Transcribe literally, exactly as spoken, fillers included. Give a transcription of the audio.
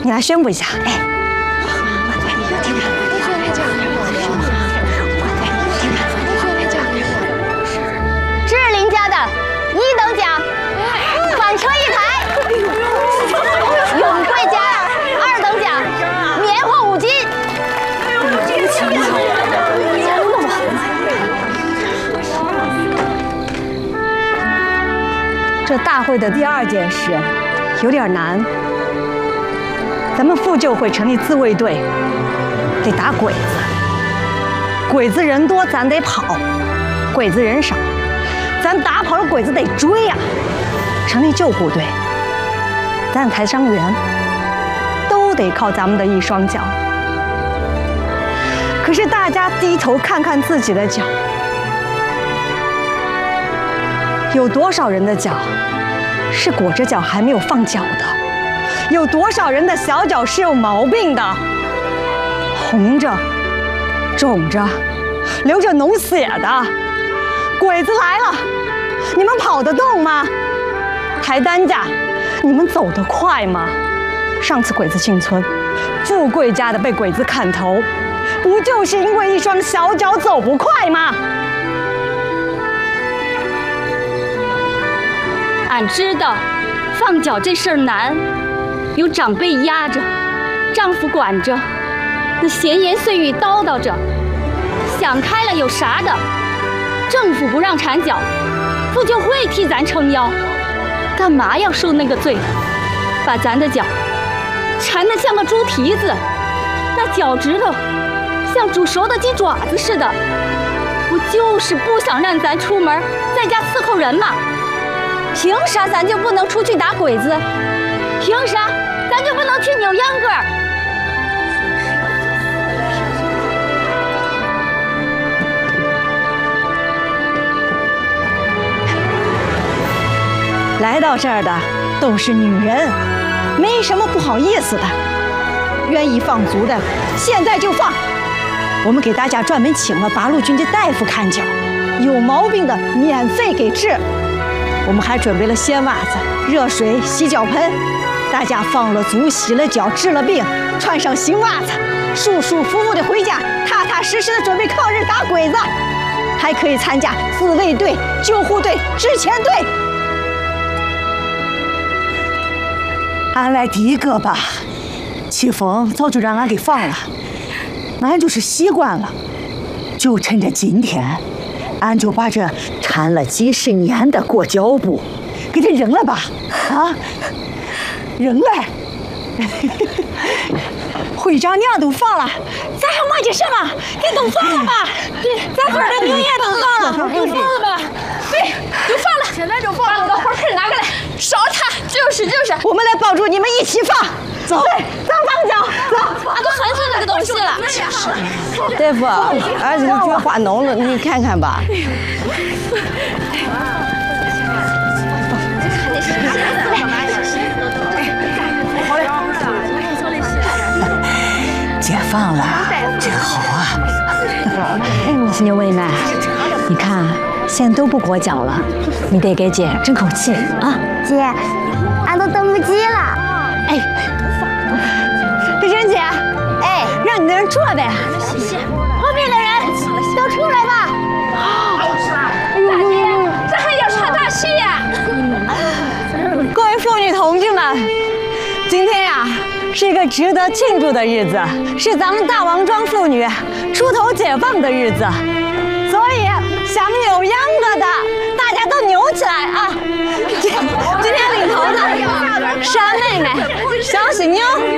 你来宣布一下。哎， 志玲家的一等奖，纺车一台；永贵家二等奖，棉花五斤。 这大会的第二件事有点难，咱们妇救会成立自卫队，得打鬼子。鬼子人多，咱得跑；鬼子人少，咱打跑了鬼子得追呀、啊。成立救护队，咱抬伤员，都得靠咱们的一双脚。可是大家低头看看自己的脚。有多少人的脚是裹着脚还没有放脚的？有多少人的小脚是有毛病的？红着、肿着、流着脓血的。鬼子来了，你们跑得动吗？抬担架，你们走得快吗？上次鬼子进村，富贵家的被鬼子砍头，不就是因为一双小脚走不快吗？ 俺知道，放脚这事儿难，有长辈压着，丈夫管着，那闲言碎语叨叨着。想开了有啥的？政府不让缠脚，妇救会替咱撑腰，干嘛要受那个罪？把咱的脚缠得像个猪蹄子，那脚趾头像煮熟的鸡爪子似的，不就是不想让咱出门在家伺候人吗？凭啥咱就不能出去打鬼子？凭啥咱就不能去扭秧歌？ 来到这儿的都是女人，没什么不好意思的。愿意放足的，现在就放。我们给大家专门请了八路军的大夫看脚，有毛病的免费给治。我们还准备了鲜袜子、热水、洗脚盆，大家放了足、洗了脚、治了病，穿上新袜子，舒舒服服的回家，踏踏实实的准备抗日打鬼子。还可以参加自卫队、救护队、支遣队。 俺来第一个吧，启峰早就让俺给放了，俺就是习惯了，就趁着今天。俺就把这缠了几十年的裹脚布给它扔了吧，啊，扔了！ 会长娘都放了，咱还磨叽什么？给都放了吧！咱村的牛也都放了，都放了吧？ 对，都放了，现在就放了。把火盆拿过来，烧它！就是就是， 我们来帮助你们一起放。走，对，咱放脚，走。 俺都喊出那个东西了。 大夫，儿子都觉化脓了，你看看吧。 解放了，真好啊！ 犀牛妹妹，你看现在都不裹脚了，你得给姐争口气啊！ 姐，俺都等不及了。 哎，碧珍姐，哎，让你的人坐呗。 后面的人都出来吧。 哎呦呦呦，这还要穿大戏呀！ 各位妇女同志们，今天呀是一个值得庆祝的日子，是咱们大王庄妇女出头解放的日子，所以想扭秧歌的大家都扭起来啊！今天领头的山妹妹、小喜妞。